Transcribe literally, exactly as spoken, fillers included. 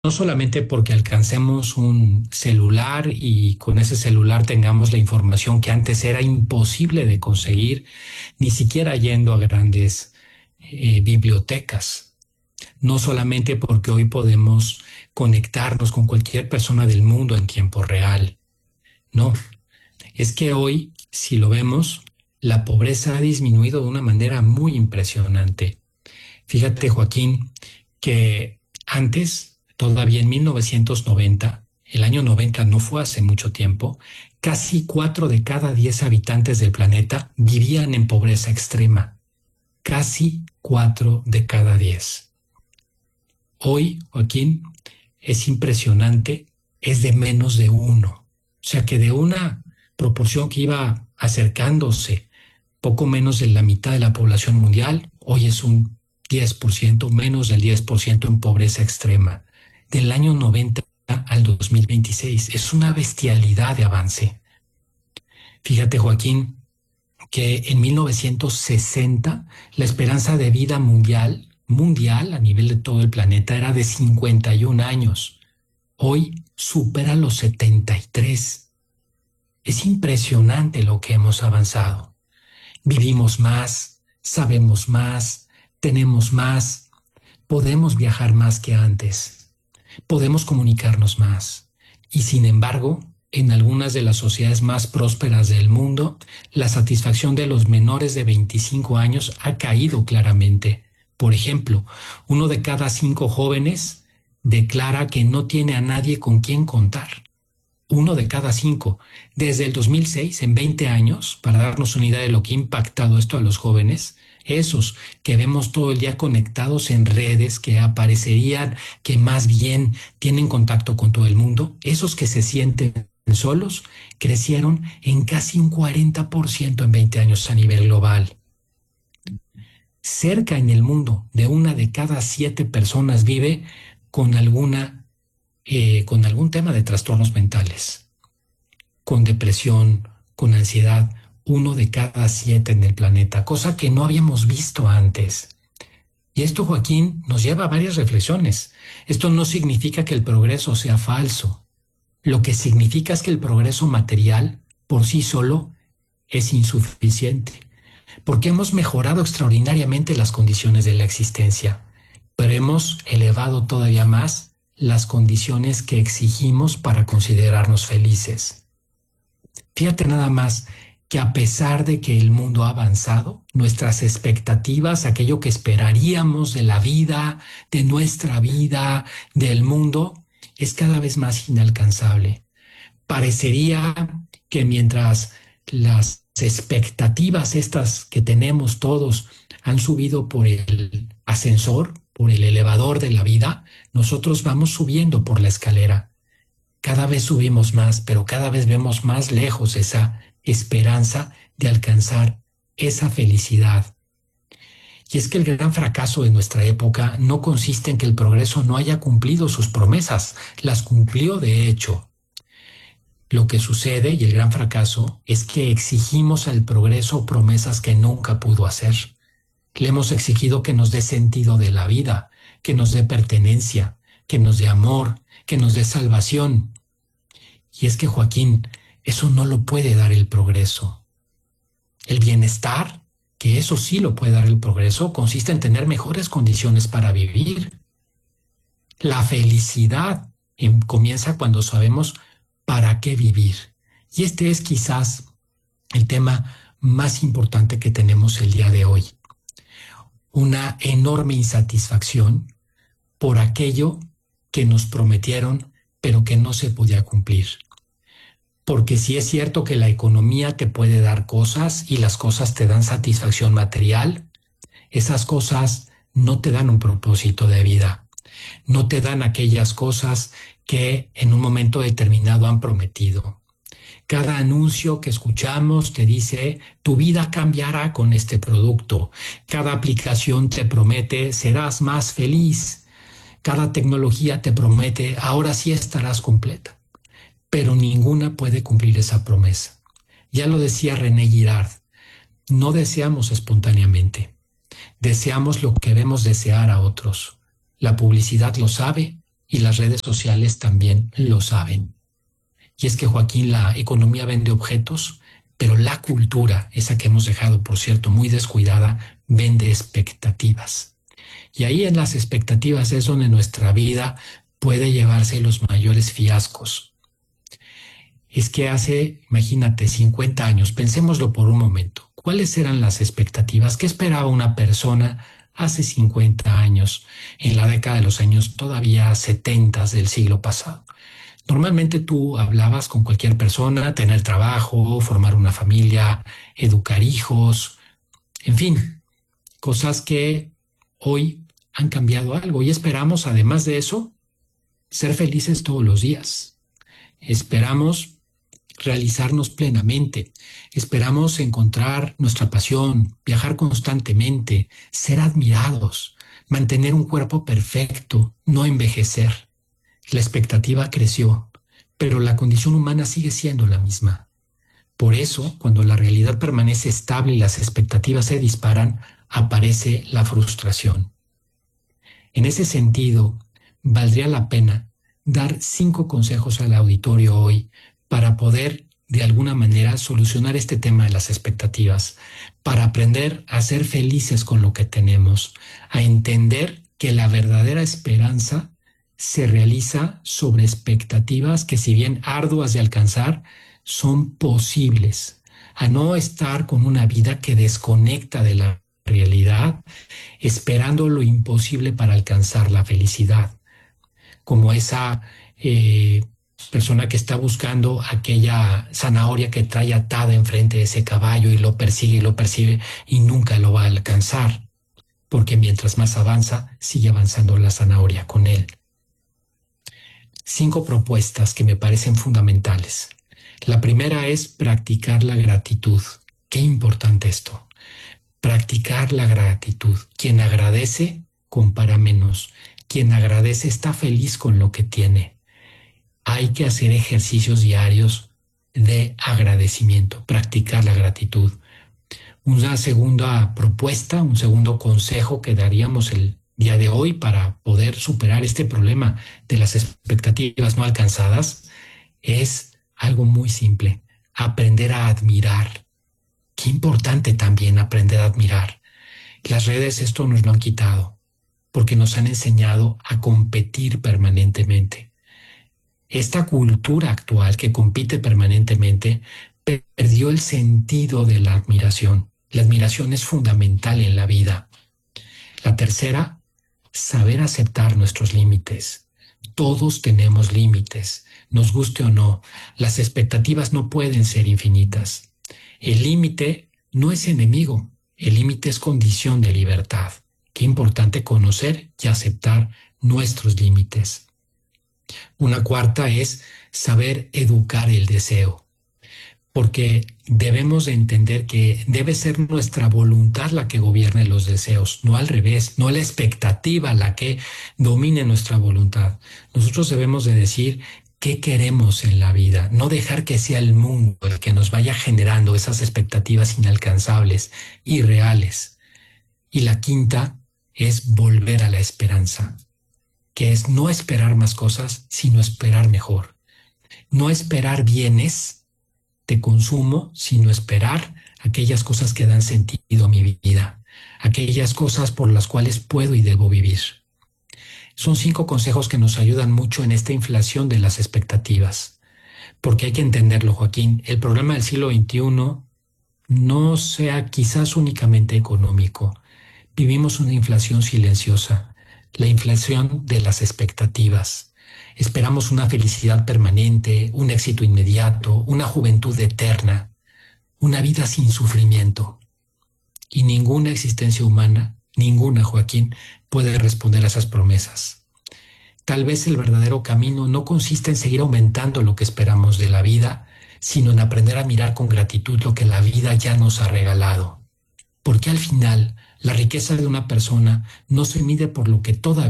No solamente porque alcancemos un celular y con ese celular tengamos la información que antes era imposible de conseguir, ni siquiera yendo a grandes eh, bibliotecas. No solamente porque hoy podemos conectarnos con cualquier persona del mundo en tiempo real. No, es que hoy, si lo vemos, la pobreza ha disminuido de una manera muy impresionante. Fíjate, Joaquín, que antes, todavía en mil novecientos noventa, el año noventa no fue hace mucho tiempo, casi cuatro de cada diez habitantes del planeta vivían en pobreza extrema. Casi cuatro de cada diez. Hoy, Joaquín, es impresionante, es de menos de uno. O sea que de una proporción que iba acercándose poco menos de la mitad de la población mundial, hoy es un diez por ciento, menos del diez por ciento en pobreza extrema. Del año noventa al dos mil veintiséis. Es una bestialidad de avance. Fíjate, Joaquín, que en mil novecientos sesenta la esperanza de vida mundial, mundial a nivel de todo el planeta, era de cincuenta y un años. Hoy supera los setenta y tres. Es impresionante lo que hemos avanzado. Vivimos más, sabemos más, tenemos más, podemos viajar más que antes, podemos comunicarnos más. Y sin embargo, en algunas de las sociedades más prósperas del mundo, la satisfacción de los menores de veinticinco años ha caído claramente. Por ejemplo, uno de cada cinco jóvenes declara que no tiene a nadie con quien contar. Uno de cada cinco. Desde el dos mil seis, en veinte años, para darnos una idea de lo que ha impactado esto a los jóvenes, esos que vemos todo el día conectados en redes, que aparecerían que más bien tienen contacto con todo el mundo, esos que se sienten solos, crecieron en casi un cuarenta por ciento en veinte años a nivel global. Cerca en el mundo de una de cada siete personas vive con alguna Eh, con algún tema de trastornos mentales, con depresión, con ansiedad, uno de cada siete en el planeta, cosa que no habíamos visto antes. Y esto, Joaquín, nos lleva a varias reflexiones. Esto no significa que el progreso sea falso. Lo que significa es que el progreso material por sí solo es insuficiente, porque hemos mejorado extraordinariamente las condiciones de la existencia, pero hemos elevado todavía más las condiciones que exigimos para considerarnos felices. Fíjate nada más que a pesar de que el mundo ha avanzado, nuestras expectativas, aquello que esperaríamos de la vida, de nuestra vida, del mundo, es cada vez más inalcanzable. Parecería que mientras las expectativas estas que tenemos todos han subido por el ascensor, por el elevador de la vida, nosotros vamos subiendo por la escalera. Cada vez subimos más, pero cada vez vemos más lejos esa esperanza de alcanzar esa felicidad. Y es que el gran fracaso de nuestra época no consiste en que el progreso no haya cumplido sus promesas, las cumplió de hecho. Lo que sucede, y el gran fracaso, es que exigimos al progreso promesas que nunca pudo hacer. Le hemos exigido que nos dé sentido de la vida, que nos dé pertenencia, que nos dé amor, que nos dé salvación. Y es que, Joaquín, eso no lo puede dar el progreso. El bienestar, que eso sí lo puede dar el progreso, consiste en tener mejores condiciones para vivir. La felicidad em, comienza cuando sabemos para qué vivir. Y este es quizás el tema más importante que tenemos el día de hoy. Una enorme insatisfacción por aquello que nos prometieron, pero que no se podía cumplir. Porque sí es cierto que la economía te puede dar cosas y las cosas te dan satisfacción material, esas cosas no te dan un propósito de vida, no te dan aquellas cosas que en un momento determinado han prometido. Cada anuncio que escuchamos te dice, tu vida cambiará con este producto. Cada aplicación te promete, serás más feliz. Cada tecnología te promete, ahora sí estarás completa. Pero ninguna puede cumplir esa promesa. Ya lo decía René Girard, no deseamos espontáneamente. Deseamos lo que vemos desear a otros. La publicidad lo sabe y las redes sociales también lo saben. Y es que, Joaquín, la economía vende objetos, pero la cultura, esa que hemos dejado, por cierto, muy descuidada, vende expectativas. Y ahí en las expectativas es donde nuestra vida puede llevarse los mayores fiascos. Es que hace, imagínate, cincuenta años, pensémoslo por un momento. ¿Cuáles eran las expectativas? ¿Qué esperaba una persona hace cincuenta años, en la década de los años todavía setenta del siglo pasado? Normalmente tú hablabas con cualquier persona, tener trabajo, formar una familia, educar hijos, en fin, cosas que hoy han cambiado algo y esperamos, además de eso, ser felices todos los días. Esperamos realizarnos plenamente, esperamos encontrar nuestra pasión, viajar constantemente, ser admirados, mantener un cuerpo perfecto, no envejecer. La expectativa creció, pero la condición humana sigue siendo la misma. Por eso, cuando la realidad permanece estable y las expectativas se disparan, aparece la frustración. En ese sentido, valdría la pena dar cinco consejos al auditorio hoy para poder, de alguna manera, solucionar este tema de las expectativas, para aprender a ser felices con lo que tenemos, a entender que la verdadera esperanza se realiza sobre expectativas que, si bien arduas de alcanzar, son posibles, a no estar con una vida que desconecta de la realidad, esperando lo imposible para alcanzar la felicidad, como esa eh, persona que está buscando aquella zanahoria que trae atada enfrente de ese caballo y lo persigue y lo persigue y nunca lo va a alcanzar, porque mientras más avanza, sigue avanzando la zanahoria con él. Cinco propuestas que me parecen fundamentales. La primera es practicar la gratitud. Qué importante esto. Practicar la gratitud. Quien agradece, compara menos. Quien agradece está feliz con lo que tiene. Hay que hacer ejercicios diarios de agradecimiento, practicar la gratitud. Una segunda propuesta, un segundo consejo que daríamos el día de hoy para poder superar este problema de las expectativas no alcanzadas es algo muy simple: aprender a admirar. Qué importante también aprender a admirar. Las redes esto nos lo han quitado porque nos han enseñado a competir permanentemente. Esta cultura actual que compite permanentemente perdió el sentido de la admiración. La admiración es fundamental en la vida. La tercera, saber aceptar nuestros límites. Todos tenemos límites, nos guste o no. Las expectativas no pueden ser infinitas. El límite no es enemigo, el límite es condición de libertad. Qué importante conocer y aceptar nuestros límites. Una cuarta es saber educar el deseo, porque debemos de entender que debe ser nuestra voluntad la que gobierne los deseos, no al revés, no la expectativa la que domine nuestra voluntad. Nosotros debemos de decir qué queremos en la vida, no dejar que sea el mundo el que nos vaya generando esas expectativas inalcanzables, irreales. Y la quinta es volver a la esperanza, que es no esperar más cosas, sino esperar mejor. No esperar bienes de consumo, sino esperar aquellas cosas que dan sentido a mi vida, aquellas cosas por las cuales puedo y debo vivir. Son cinco consejos que nos ayudan mucho en esta inflación de las expectativas, porque hay que entenderlo, Joaquín, el problema del siglo veintiuno no sea quizás únicamente económico. Vivimos una inflación silenciosa, la inflación de las expectativas. Esperamos una felicidad permanente, un éxito inmediato, una juventud eterna, una vida sin sufrimiento. Y ninguna existencia humana, ninguna, Joaquín, puede responder a esas promesas. Tal vez el verdadero camino no consiste en seguir aumentando lo que esperamos de la vida, sino en aprender a mirar con gratitud lo que la vida ya nos ha regalado. Porque al final, la riqueza de una persona no se mide por lo que todavía